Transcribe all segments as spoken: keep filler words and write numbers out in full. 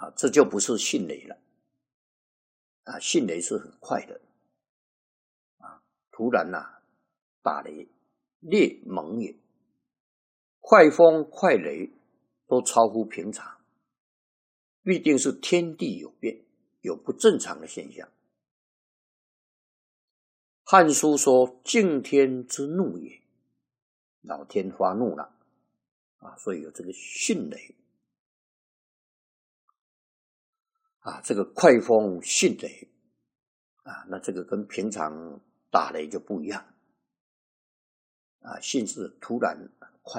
啊，这就不是迅雷了啊，迅雷是很快的啊，突然呐、啊、打雷，烈猛也，快风快雷都超乎平常，必定是天地有变，有不正常的现象。汉书说敬天之怒也，老天发怒了啊，所以有这个迅雷啊，这个快风迅雷啊，那这个跟平常打雷就不一样啊，迅是突然快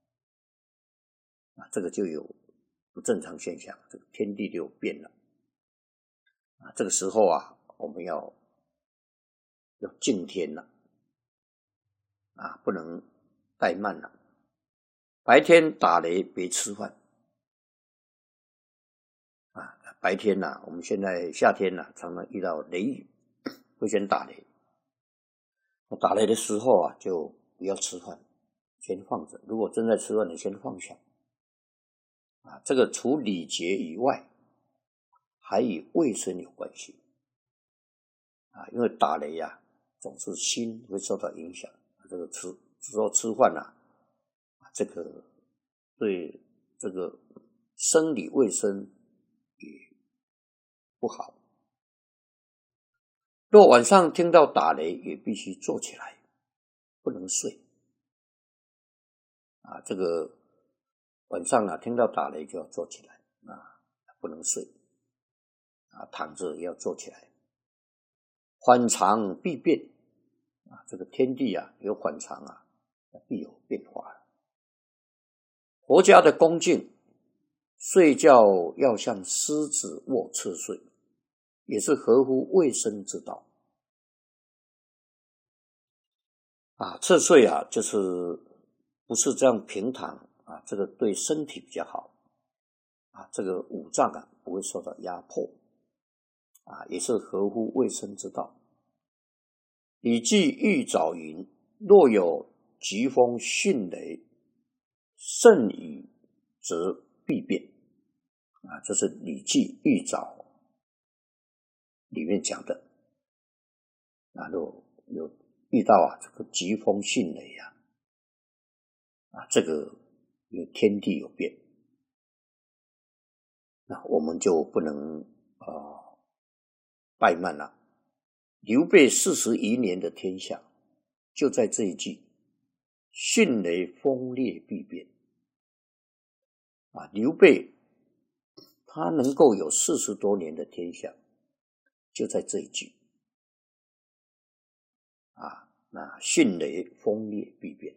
啊，这个就有不正常现象，这个天地就变了啊，这个时候啊，我们要要敬天了啊，不能怠慢了。白天打雷别吃饭啊，白天啊，我们现在夏天啊，常常遇到雷雨，会先打雷。打雷的时候啊，就不要吃饭，先放着。如果正在吃饭，你先放下。啊，这个除礼节以外，还与卫生有关系。啊，因为打雷啊，总是心会受到影响。这个吃之后吃饭啊，这个对这个生理卫生也不好。若晚上听到打雷，也必须坐起来，不能睡。啊，这个晚上啊，听到打雷就要坐起来啊，不能睡啊，躺着也要坐起来。反常必变啊，这个天地啊有反常啊，必有变化。佛家的恭敬，睡觉要像狮子卧侧睡，也是合乎卫生之道啊。侧睡啊，就是不是这样平躺啊，这个对身体比较好啊，这个五脏啊不会受到压迫啊，也是合乎卫生之道。礼记玉藻云：若有疾风迅雷，甚雨则必变啊，这是礼记玉藻里面讲的啊，若有遇到啊这个疾风迅雷啊，啊这个有天地有变，那我们就不能呃怠慢了。刘备四十余年的天下，就在这一句迅雷风烈必变啊，刘备他能够有四十多年的天下，就在这一句啊，那迅雷风烈必变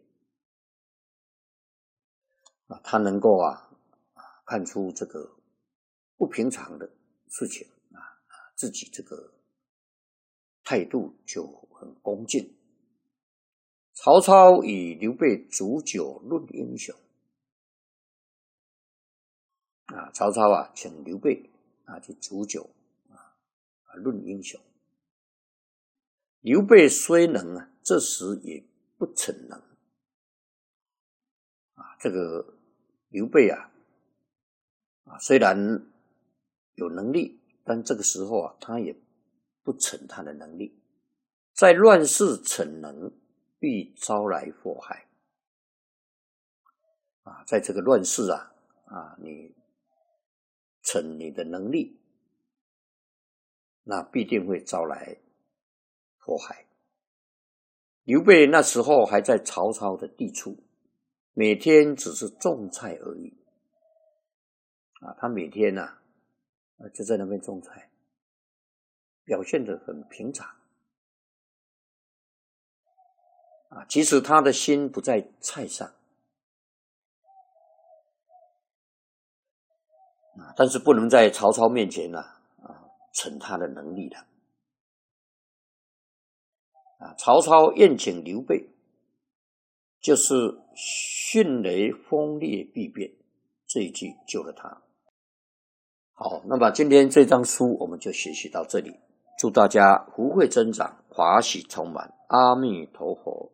啊，他能够啊看出这个不平常的事情啊，自己这个态度就很恭敬。曹操与刘备煮酒论英雄啊，曹操啊请刘备啊去煮酒啊论英雄。刘备虽能啊，这时也不逞能啊。这个刘备啊啊虽然有能力，但这个时候啊，他也不逞他的能力。在乱世逞能，必招来祸害啊！在这个乱世啊啊，你逞你的能力，那必定会招来祸害。刘备那时候还在曹操的地处，每天只是种菜而已啊，他每天啊就在那边种菜，表现得很平常啊，其实他的心不在菜上啊，但是不能在曹操面前啊啊逞他的能力了啊。曹操宴请刘备，就是迅雷风烈必变这一句救了他。好，那么今天这章书我们就学习到这里，祝大家福慧增长，法喜充满，阿弥陀佛。